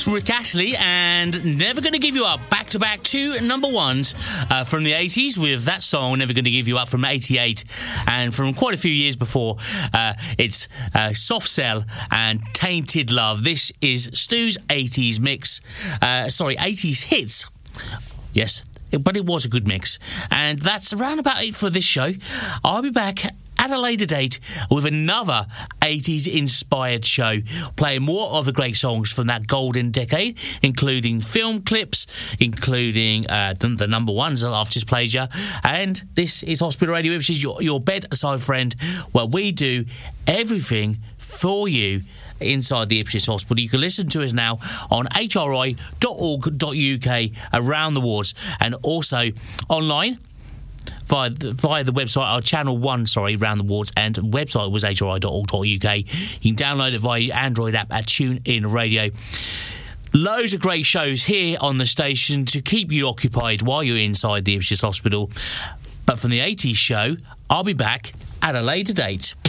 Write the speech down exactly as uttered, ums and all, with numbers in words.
was Rick Astley and Never Gonna Give You Up. Back-to-back two number ones uh, from the eighties with that song, Never Gonna Give You Up, from eighty-eight. And from quite a few years before, uh, it's uh, Soft Cell and Tainted Love. This is Stu's eighties mix. Uh, sorry, eighties hits. Yes, but it was a good mix. And that's around about it for this show. I'll be back at a later date with another eighties inspired show, playing more of the great songs from that golden decade, including film clips, including uh, the, the number ones that I've just played you. And this is Hospital Radio, which is your, your bedside friend, where we do everything for you inside the Ipswich Hospital. You can listen to us now on h r i dot org dot u k around the wards, and also online via the, via the website, our channel one, sorry, Round the Wards, and website was h r i dot org dot u k. You can download it via your Android app at TuneIn Radio. Loads of great shows here on the station to keep you occupied while you're inside the Ipswich Hospital. But from the eighties show, I'll be back at a later date.